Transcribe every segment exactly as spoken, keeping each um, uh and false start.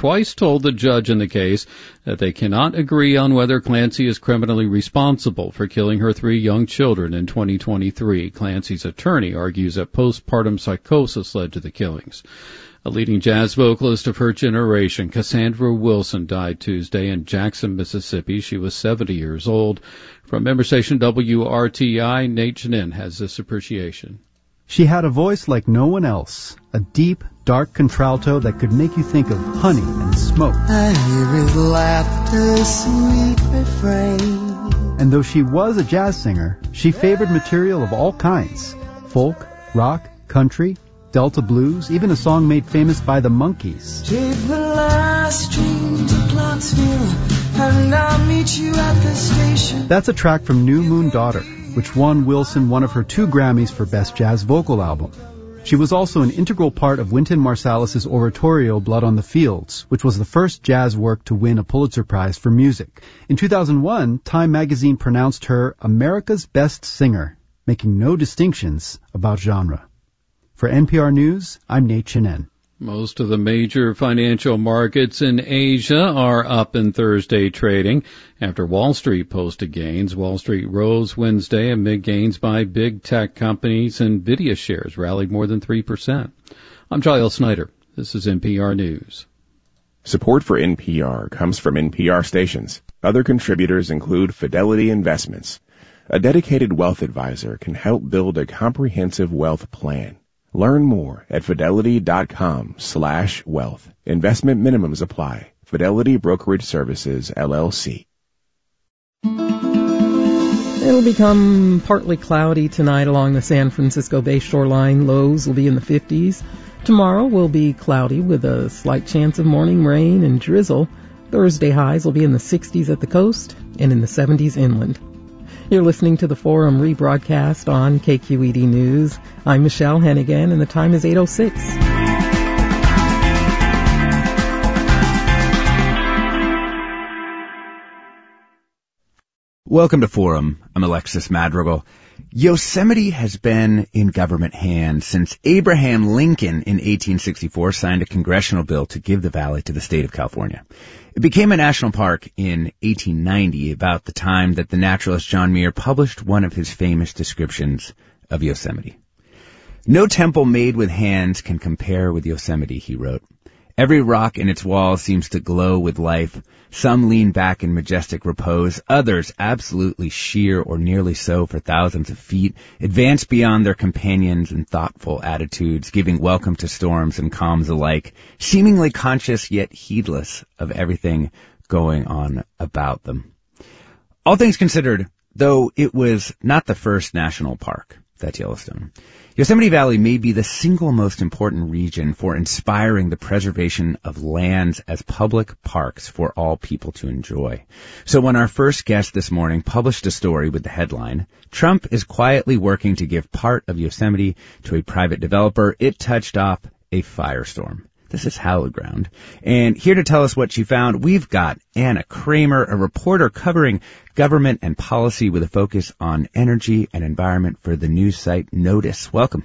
twice told the judge in the case that they cannot agree on whether Clancy is criminally responsible for killing her three young children in twenty twenty-three. Clancy's attorney argues that postpartum psychosis led to the killings. A leading jazz vocalist of her generation, Cassandra Wilson, died Tuesday in Jackson, Mississippi. She was seventy years old. From member station W R T I, Nate Janin has this appreciation. She had a voice like no one else, a deep, dark contralto that could make you think of honey and smoke. I hear his laughter, sweet refrain. And though she was a jazz singer, she favored material of all kinds: folk, rock, country, Delta blues, even a song made famous by the Monkees. Take the last train to Clarksville, and I'll meet you at the station. That's a track from New Moon Daughter, which won Wilson one of her two Grammys for Best Jazz Vocal Album. She was also an integral part of Wynton Marsalis's oratorio Blood on the Fields, which was the first jazz work to win a Pulitzer Prize for music. In two thousand one, Time magazine pronounced her America's Best Singer, making no distinctions about genre. For N P R News, I'm Nate Chinen. Most of the major financial markets in Asia are up in Thursday trading after Wall Street posted gains. Wall Street rose Wednesday amid gains by big tech companies. Nvidia shares rallied more than three percent. I'm Giles Snyder. This is N P R News. Support for N P R comes from N P R stations. Other contributors include Fidelity Investments. A dedicated wealth advisor can help build a comprehensive wealth plan. Learn more at fidelity.com slash wealth. Investment minimums apply. Fidelity Brokerage Services, L L C. It'll become partly cloudy tonight along the San Francisco Bay shoreline. Lows will be in the fifties. Tomorrow will be cloudy with a slight chance of morning rain and drizzle. Thursday highs will be in the sixties at the coast and in the seventies inland. You're listening to the Forum rebroadcast on K Q E D News. I'm Michelle Hennigan, and the time is eight oh six. Welcome to Forum. I'm Alexis Madrigal. Yosemite has been in government hands since Abraham Lincoln in eighteen sixty-four signed a congressional bill to give the valley to the state of California. It became a national park in eighteen ninety, about the time that the naturalist John Muir published one of his famous descriptions of Yosemite. No temple made with hands can compare with Yosemite, he wrote. Every rock in its walls seems to glow with life. Some lean back in majestic repose. Others, absolutely sheer or nearly so for thousands of feet, advance beyond their companions in thoughtful attitudes, giving welcome to storms and calms alike, seemingly conscious yet heedless of everything going on about them. All things considered, though it was not the first national park, that's Yellowstone, Yosemite Valley may be the single most important region for inspiring the preservation of lands as public parks for all people to enjoy. So when our first guest this morning published a story with the headline, "Trump is quietly working to give part of Yosemite to a private developer," it touched off a firestorm. This is hallowed ground. And here to tell us what she found, we've got Anna Kramer, a reporter covering government and policy with a focus on energy and environment for the news site Notice. Welcome.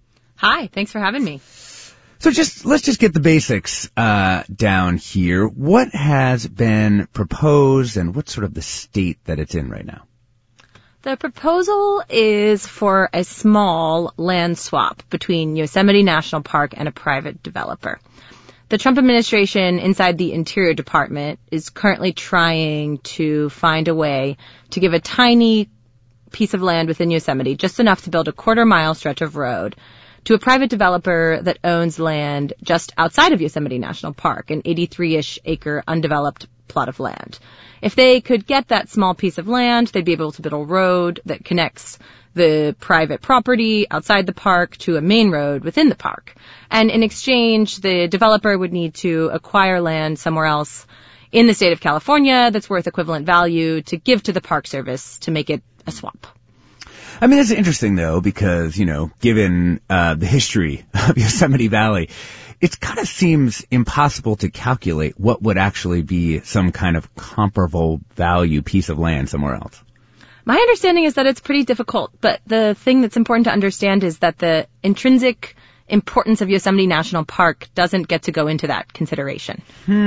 Hi, thanks for having me. So just let's just get the basics uh down here. What has been proposed and what's sort of the state that it's in right now? The proposal is for a small land swap between Yosemite National Park and a private developer. The Trump administration inside the Interior Department is currently trying to find a way to give a tiny piece of land within Yosemite, just enough to build a quarter mile stretch of road, to a private developer that owns land just outside of Yosemite National Park, an eighty-three-ish acre undeveloped plot of land. If they could get that small piece of land, they'd be able to build a road that connects the private property outside the park to a main road within the park. And in exchange, the developer would need to acquire land somewhere else in the state of California that's worth equivalent value to give to the Park Service to make it a swap. I mean, it's interesting, though, because, you know, given uh, the history of Yosemite Valley, it kind of seems impossible to calculate what would actually be some kind of comparable value piece of land somewhere else. My understanding is that it's pretty difficult, but the thing that's important to understand is that the intrinsic importance of Yosemite National Park doesn't get to go into that consideration. Hmm.